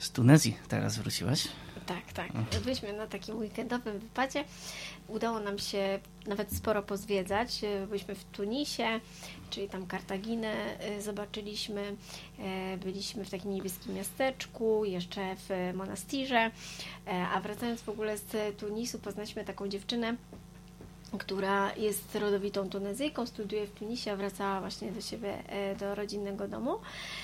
Z Tunezji teraz wróciłaś? Tak. Byliśmy na takim weekendowym wypadzie. Udało nam się nawet sporo pozwiedzać. Byliśmy w Tunisie, czyli tam Kartaginę zobaczyliśmy. Byliśmy w takim niebieskim miasteczku, jeszcze w Monastirze. A wracając w ogóle z Tunisu, poznaliśmy taką dziewczynę, która jest rodowitą Tunezyjką, studiuje w Tunisie, a wracała właśnie do siebie, do rodzinnego domu.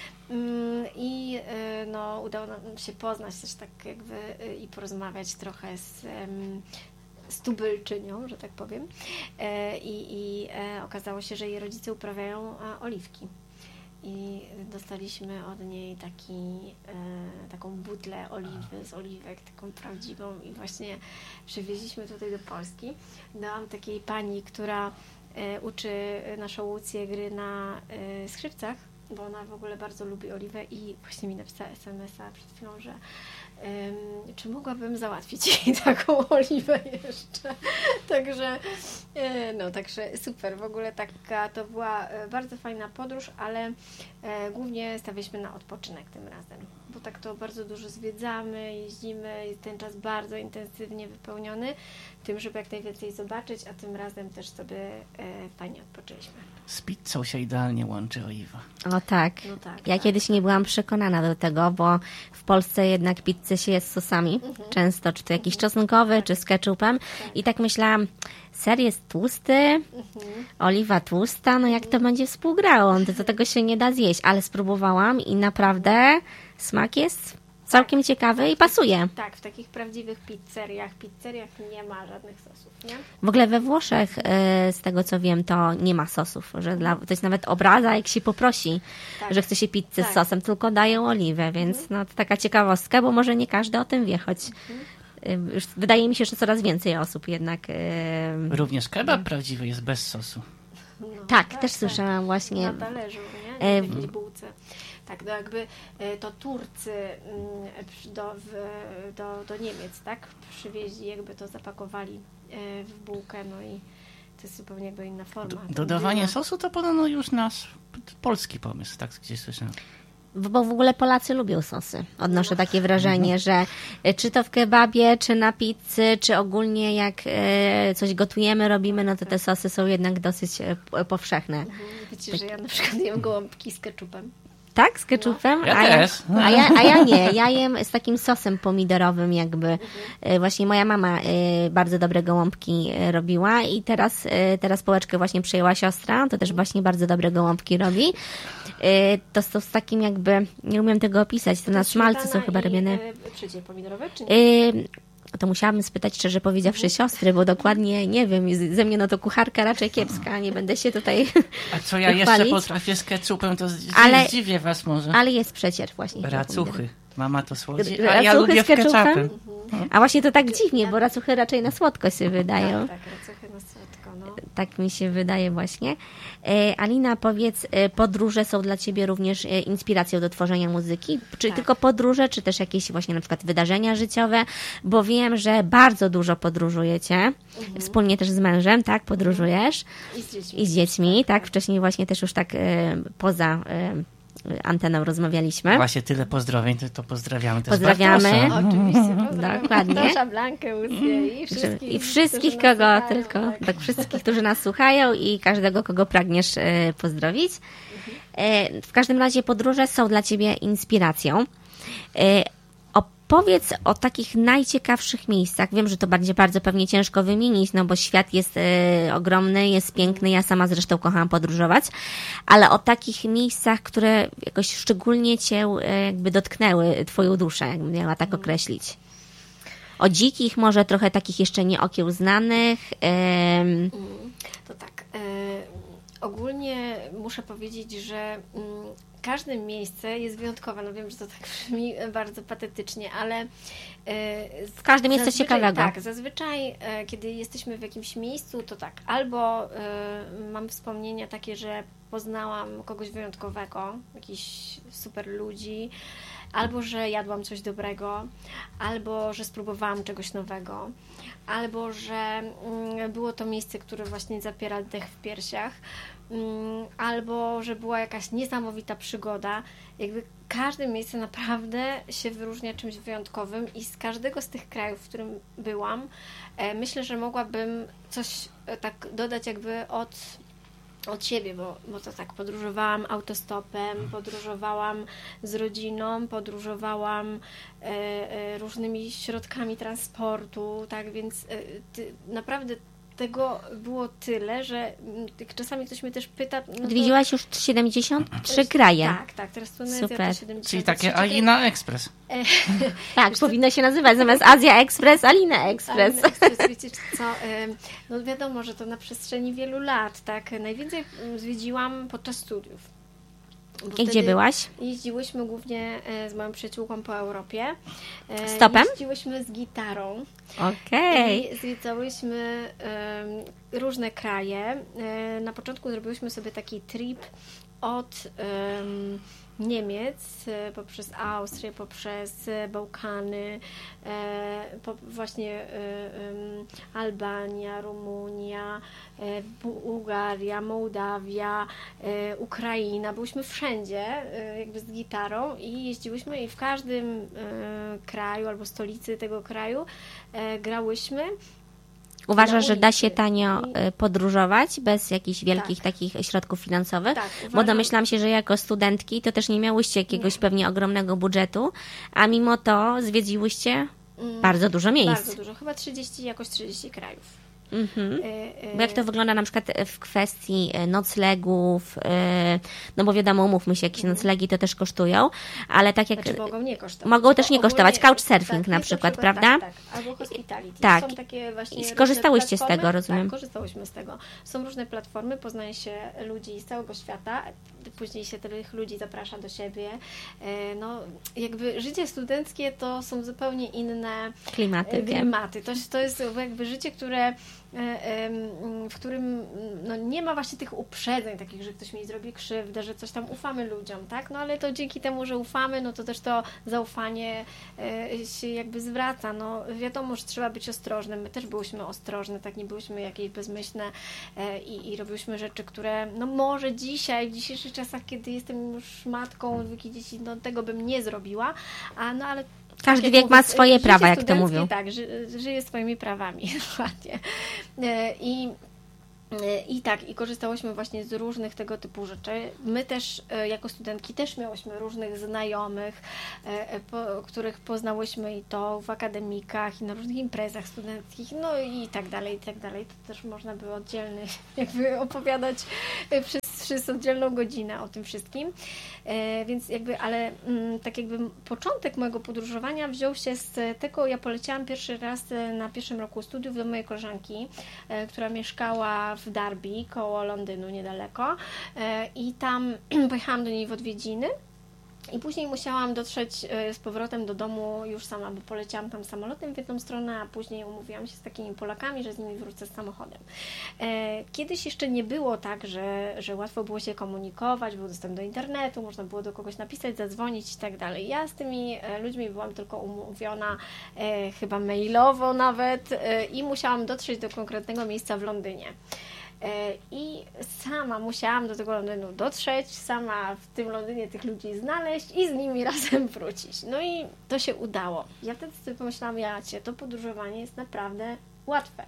I udało nam się poznać też tak jakby i porozmawiać trochę z tubylczynią, że tak powiem. I okazało się, że jej rodzice uprawiają oliwki. I dostaliśmy od niej taką butlę oliwy z oliwek, taką prawdziwą i właśnie przywieźliśmy tutaj do Polski. Dałam takiej pani, która uczy naszą Łucję gry na skrzypcach, bo ona w ogóle bardzo lubi oliwę i właśnie mi napisała SMS-a przed chwilą, że czy mogłabym załatwić jej taką oliwę jeszcze. Także super. W ogóle taka to była bardzo fajna podróż, ale głównie stawialiśmy na odpoczynek tym razem, bo tak to bardzo dużo zwiedzamy, jeździmy, jest ten czas bardzo intensywnie wypełniony tym, żeby jak najwięcej zobaczyć, a tym razem też sobie fajnie odpoczęliśmy. Z pizzą się idealnie łączy oliwa. O tak. No tak, ja kiedyś nie byłam przekonana do tego, bo w Polsce jednak pizzę się je z sosami. Często, czy to jakiś czosnkowy, czy z ketchupem. I tak myślałam, ser jest tłusty, oliwa tłusta, no jak to będzie współgrało? Do tego się nie da zjeść, ale spróbowałam i naprawdę smak jest całkiem ciekawy i pasuje. Tak, w takich prawdziwych pizzeriach nie ma żadnych sosów, nie? W ogóle we Włoszech, z tego co wiem, to nie ma sosów, że to jest nawet obraza, jak się poprosi, że chce się pizzę z sosem, tylko dają oliwę, więc to taka ciekawostka, bo może nie każdy o tym wie, choć już wydaje mi się, że coraz więcej osób jednak... Również kebab prawdziwy jest bez sosu. Tak, też słyszałam właśnie. Na talerzu, nie? W jakiejś bułce. Tak, jakby to Turcy do Niemiec, tak? Przywieźli, jakby to zapakowali w bułkę, no i to jest zupełnie jakby inna forma. Dodawanie sosu to podobno już nasz polski pomysł, tak gdzieś słyszałem. Bo w ogóle Polacy lubią sosy. Odnoszę takie wrażenie, że czy to w kebabie, czy na pizzy, czy ogólnie jak coś gotujemy, robimy, no to te sosy są jednak dosyć powszechne. Wiecie, że ja na przykład jem gołąbki z ketchupem. Tak, z ketchupem? Ja też. A ja nie. Ja jem z takim sosem pomidorowym jakby. Właśnie moja mama bardzo dobre gołąbki robiła i teraz pałeczkę właśnie przejęła siostra, to też właśnie bardzo dobre gołąbki robi. To są z takim jakby, nie umiem tego opisać, to na smalcu są chyba robione. Przycie pomidorowe, czy nie? To musiałabym spytać, szczerze powiedziawszy, siostry, bo dokładnie nie wiem, ze mnie no to kucharka raczej kiepska, nie będę się tutaj A co ja jeszcze potrafię z ketchupem, to zdziwię was może. Ale jest przecież właśnie. Racuchy. Mama to słodzi, a ja lubię z ketchupem. A właśnie to tak dziwnie, bo racuchy raczej na słodko się wydają. Tak, racuchy na słodko, no. Tak mi się wydaje właśnie. Alina, powiedz, podróże są dla Ciebie również inspiracją do tworzenia muzyki? Czy tylko podróże, czy też jakieś właśnie na przykład wydarzenia życiowe? Bo wiem, że bardzo dużo podróżujecie. Wspólnie też z mężem, tak? Podróżujesz. I z dziećmi, tak? Wcześniej właśnie też już tak poza anteną rozmawialiśmy. Właśnie tyle pozdrowień, to pozdrawiamy też. Pozdrawiamy. Oczywiście, Dokładnie. Nasza Blankę, Łucję i wszystkich, kogo tylko, tak, wszystkich, którzy nas słuchają i każdego, kogo pragniesz pozdrowić. W każdym razie podróże są dla Ciebie inspiracją. Opowiedz o takich najciekawszych miejscach. Wiem, że to będzie bardzo pewnie ciężko wymienić, no bo świat jest ogromny, jest piękny. Ja sama zresztą kocham podróżować, ale o takich miejscach, które jakoś szczególnie Cię jakby dotknęły, Twoją duszę, jakbym miała tak określić. O dzikich, może trochę takich jeszcze nieokiełznanych. To tak. Ogólnie muszę powiedzieć, że każde miejsce jest wyjątkowe. No wiem, że to tak brzmi bardzo patetycznie, ale każde miejsce ciekawego. Tak, zazwyczaj kiedy jesteśmy w jakimś miejscu, to tak, albo mam wspomnienia takie, że poznałam kogoś wyjątkowego, jakichś super ludzi, albo że jadłam coś dobrego, albo że spróbowałam czegoś nowego, albo że było to miejsce, które właśnie zapiera dech w piersiach, albo że była jakaś niesamowita przygoda. Jakby każde miejsce naprawdę się wyróżnia czymś wyjątkowym i z każdego z tych krajów, w którym byłam, myślę, że mogłabym coś tak dodać jakby od siebie, bo to tak, podróżowałam autostopem, podróżowałam z rodziną, podróżowałam różnymi środkami transportu, tak, więc naprawdę tego było tyle, że czasami ktoś mnie też pyta... Odwiedziłaś już 73 kraje. Tak, teraz Tunezja Super. to 73. Czyli takie Alina Express. Tak, powinno się nazywać zamiast Azja Express, Alina Express. Alina Express, wiecie co, no wiadomo, że to na przestrzeni wielu lat, tak, najwięcej zwiedziłam podczas studiów. I gdzie byłaś? Jeździłyśmy głównie z moją przyjaciółką po Europie. Stopem? Jeździłyśmy z gitarą. Okej. I zwiedzałyśmy różne kraje. Na początku zrobiłyśmy sobie taki trip od Niemiec, poprzez Austrię, poprzez Bałkany, właśnie Albania, Rumunia, Bułgaria, Mołdawia, Ukraina. Byłyśmy wszędzie jakby z gitarą i jeździłyśmy i w każdym kraju albo stolicy tego kraju grałyśmy. Uważasz, że da się tanio podróżować bez jakichś wielkich takich środków finansowych? Tak, bo domyślam się, że jako studentki to też nie miałyście jakiegoś pewnie ogromnego budżetu, a mimo to zwiedziłyście bardzo dużo miejsc. Bardzo dużo, chyba 30 krajów. Bo jak to wygląda na przykład w kwestii noclegów, no bo wiadomo, umówmy się, jakieś noclegi to też kosztują, ale tak jak... Znaczy mogą nie kosztować. Mogą też nie kosztować. Couchsurfing na przykład, prawda? Tak, albo hospitality. Tak. Są takie właśnie i skorzystałyście z tego, rozumiem. Tak, korzystałyśmy z tego. Są różne platformy, poznaje się ludzi z całego świata, później się tych ludzi zaprasza do siebie. No, jakby życie studenckie to są zupełnie inne klimaty. To jest jakby życie, w którym no, nie ma właśnie tych uprzedzeń takich, że ktoś mi zrobi krzywdę, że coś tam ufamy ludziom, tak? No ale to dzięki temu, że ufamy, no to też to zaufanie się jakby zwraca. No wiadomo, że trzeba być ostrożnym. My też byłyśmy ostrożne, tak? Nie byłyśmy jakieś bezmyślne i robiłyśmy rzeczy, które no może dzisiaj, w dzisiejszych czasach, kiedy jestem już matką, dwójki dzieci, no tego bym nie zrobiła, no ale każdy wiek ma swoje prawa, jak to mówią. Tak, żyje swoimi prawami, dokładnie. I korzystałyśmy właśnie z różnych tego typu rzeczy. My też jako studentki też miałyśmy różnych znajomych, których poznałyśmy i to w akademikach, i na różnych imprezach studenckich, no i tak dalej, i tak dalej. To też można by oddzielnie jakby opowiadać przez oddzielną godzinę o tym wszystkim. Więc jakby, ale tak jakby początek mojego podróżowania wziął się z tego, ja poleciałam pierwszy raz na pierwszym roku studiów do mojej koleżanki, która mieszkała w Derby, koło Londynu, niedaleko. I tam pojechałam do niej w odwiedziny. I później musiałam dotrzeć z powrotem do domu już sama, bo poleciałam tam samolotem w jedną stronę, a później umówiłam się z takimi Polakami, że z nimi wrócę z samochodem. Kiedyś jeszcze nie było tak, że łatwo było się komunikować, był dostęp do internetu, można było do kogoś napisać, zadzwonić i tak dalej. Ja z tymi ludźmi byłam tylko umówiona, chyba mailowo nawet, i musiałam dotrzeć do konkretnego miejsca w Londynie. I sama musiałam do tego Londynu dotrzeć, sama w tym Londynie tych ludzi znaleźć i z nimi razem wrócić. No i to się udało. Ja wtedy sobie pomyślałam, to podróżowanie jest naprawdę łatwe.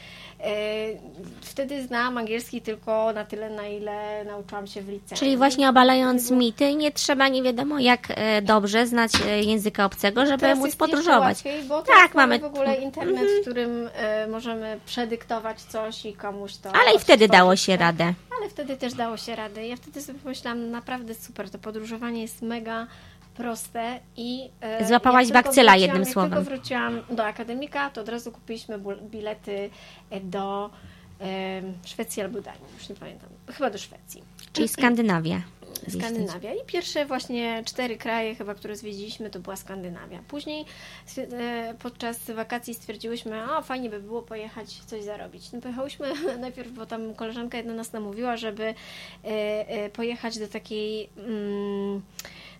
Wtedy znałam angielski tylko na tyle, na ile nauczyłam się w liceum. Czyli właśnie obalając mity, nie trzeba nie wiadomo jak dobrze znać języka obcego, żeby teraz móc podróżować. Łatwiej, bo tak, mamy w ogóle internet, w którym możemy przedyktować coś i komuś to... Ale i wtedy dało się radę. Ale wtedy też dało się radę. Ja wtedy sobie pomyślałam, naprawdę super, to podróżowanie jest mega proste i... Złapałaś bakcyla jednym Jak słowem. tylko wróciłam do akademika, to od razu kupiliśmy bilety do Szwecji albo Danii, już nie pamiętam, chyba do Szwecji. Czyli Skandynawia. Skandynawia. I pierwsze właśnie 4 kraje chyba, które zwiedziliśmy, to była Skandynawia. Później podczas wakacji stwierdziłyśmy, fajnie by było pojechać coś zarobić. No pojechałyśmy najpierw, bo tam koleżanka jedna nas namówiła, żeby pojechać do takiej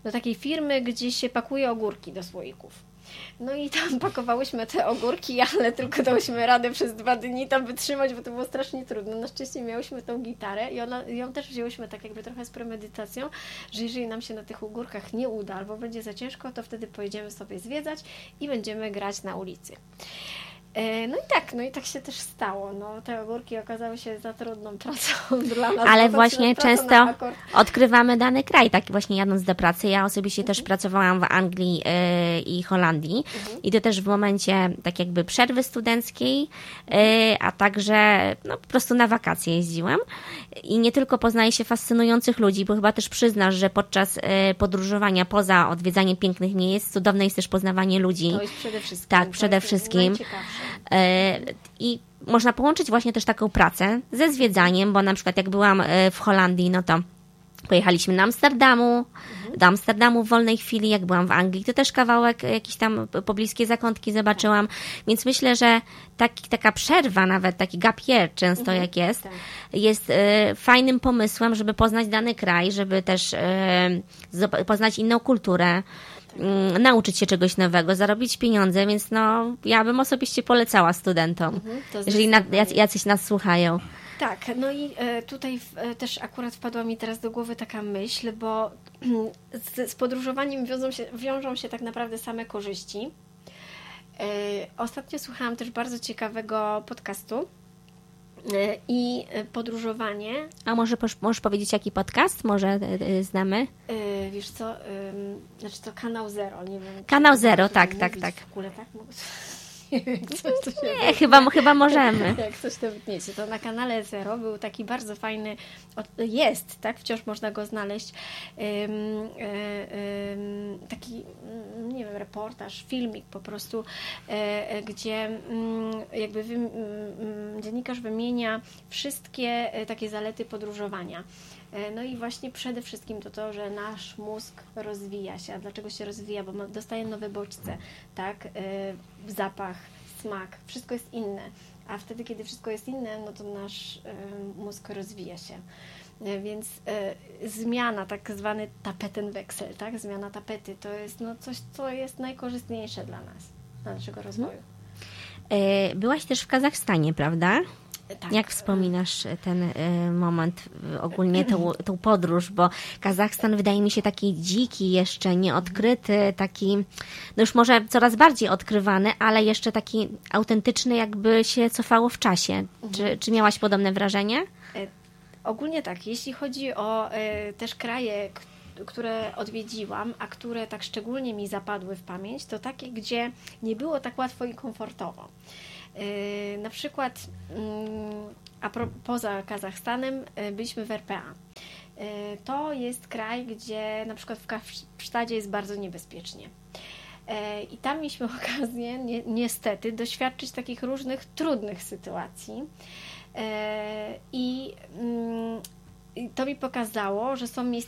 do takiej firmy, gdzie się pakuje ogórki do słoików. No i tam pakowałyśmy te ogórki, ale tylko dałyśmy radę przez 2 dni tam wytrzymać, bo to było strasznie trudno. Na szczęście miałyśmy tą gitarę i ją też wzięłyśmy tak jakby trochę z premedytacją, że jeżeli nam się na tych ogórkach nie uda albo będzie za ciężko, to wtedy pojedziemy sobie zwiedzać i będziemy grać na ulicy. No i tak się też stało. No, te ogórki okazały się za trudną pracą dla nas. Ale właśnie często odkrywamy dany kraj, tak właśnie jadąc do pracy. Ja osobiście też pracowałam w Anglii i Holandii i to też w momencie tak jakby przerwy studenckiej, a także no, po prostu na wakacje jeździłam i nie tylko poznaje się fascynujących ludzi, bo chyba też przyznasz, że podczas podróżowania poza odwiedzaniem pięknych miejsc cudowne jest też poznawanie ludzi. To jest przede wszystkim. Tak, przede wszystkim. I można połączyć właśnie też taką pracę ze zwiedzaniem, bo na przykład jak byłam w Holandii, no to pojechaliśmy do Amsterdamu w wolnej chwili, jak byłam w Anglii, to też kawałek jakiś tam pobliskie zakątki zobaczyłam, więc myślę, że taka przerwa nawet, taki gap year często jak jest fajnym pomysłem, żeby poznać dany kraj, żeby też poznać inną kulturę, nauczyć się czegoś nowego, zarobić pieniądze, więc no ja bym osobiście polecała studentom, jeżeli jacyś nas słuchają. Tak, no i tutaj też akurat wpadła mi teraz do głowy taka myśl, bo z podróżowaniem wiążą się tak naprawdę same korzyści. Ostatnio słuchałam też bardzo ciekawego podcastu i podróżowanie. A możesz powiedzieć, jaki podcast? Może znamy? Wiesz co, znaczy to Kanał Zero, nie wiem. Kanał Zero, tak. W ogóle tak? Nie, chyba możemy. Jak coś to wytniecie, to na kanale Zero był taki bardzo fajny, jest, tak, wciąż można go znaleźć, taki, nie wiem, reportaż, filmik po prostu, gdzie jakby dziennikarz wymienia wszystkie takie zalety podróżowania. No i właśnie przede wszystkim to, że nasz mózg rozwija się. A dlaczego się rozwija? Bo dostaje nowe bodźce, tak? Zapach, smak, wszystko jest inne. A wtedy, kiedy wszystko jest inne, no to nasz mózg rozwija się. Więc zmiana, tak zwany tapetenwechsel, tak? Zmiana tapety, to jest no coś, co jest najkorzystniejsze dla nas, dla naszego rozwoju. Byłaś też w Kazachstanie, prawda? Tak. Jak wspominasz ten moment, ogólnie tą podróż, bo Kazachstan wydaje mi się taki dziki jeszcze, nieodkryty, taki, no już może coraz bardziej odkrywany, ale jeszcze taki autentyczny, jakby się cofało w czasie. Czy miałaś podobne wrażenie? Ogólnie tak, jeśli chodzi o też kraje, które odwiedziłam, a które tak szczególnie mi zapadły w pamięć, to takie, gdzie nie było tak łatwo i komfortowo. Na przykład poza Kazachstanem byliśmy w RPA. To jest kraj, gdzie na przykład w Kapsztadzie jest bardzo niebezpiecznie. I tam mieliśmy okazję niestety doświadczyć takich różnych trudnych sytuacji. I to mi pokazało, że są miejsca